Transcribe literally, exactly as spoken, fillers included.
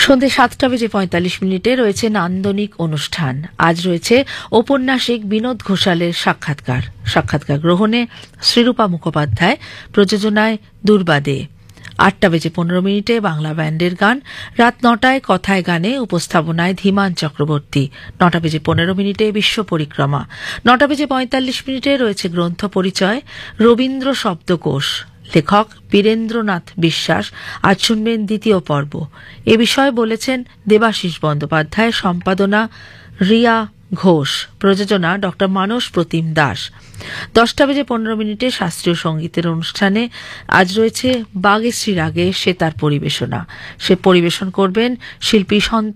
সন্ধ্যে সাতটা বেজে পঁয়তাল্লিশ মিনিটে রয়েছে নান্দনিক অনুষ্ঠান। আজ রয়েছে ঔপন্যাসিক বিনোদ ঘোষালের সাক্ষাৎকার। সাক্ষাৎকার গ্রহণে শ্রীরূপা মুখোপাধ্যায়, প্রযোজনায় দুর্বাদে। আটটা বেজে পনেরো মিনিটে বাংলা ব্যান্ডের গান। রাত নটায় কথায় গানে উপস্থাপনায় ধীমান চক্রবর্তী। নটা বেজে পনেরো মিনিটে বিশ্ব পরিক্রমা। নটা বেজে পঁয়তাল্লিশ মিনিটে রয়েছে গ্রন্থ পরিচয়, রবীন্দ্র শব্দকোষ। লেখক বীরেন্দ্রনাথ বিশ্বাস। আজ শুনবেন দ্বিতীয় পর্ব। এ বিষয়ে বলেছেন দেবাশিস বন্দ্যোপাধ্যায়, সম্পাদনা রিয়া ঘোষ, প্রযোজনা ডক্টর মানস প্রতিম দাস। দশটা বেজে পনেরো মিনিটে শাস্ত্রীয় সঙ্গীতের অনুষ্ঠানে আজ রয়েছে বাগেশ্রী রাগে সেতার পরিবেশনা। সে পরিবেশন করবেন শিল্পী